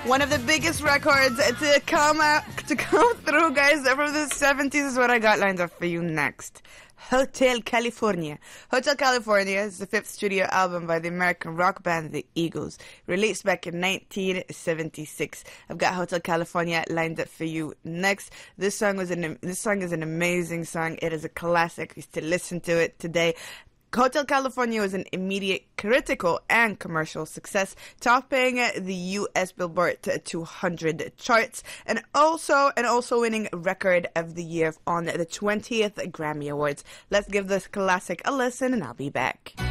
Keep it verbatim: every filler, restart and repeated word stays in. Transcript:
One of the biggest records to come out, to come through, guys, from the seventies is what I got lined up for you next. Hotel California. Hotel California is the fifth studio album by the American rock band The Eagles, released back in nineteen seventy-six. I've got Hotel California lined up for you next. This song was an this song is an amazing song. It is a classic. You still listen to it today. Hotel California was an immediate critical and commercial success, topping the U S Billboard two hundred charts, and also and also winning Record of the Year on the twentieth Grammy Awards. Let's give this classic a listen, and I'll be back.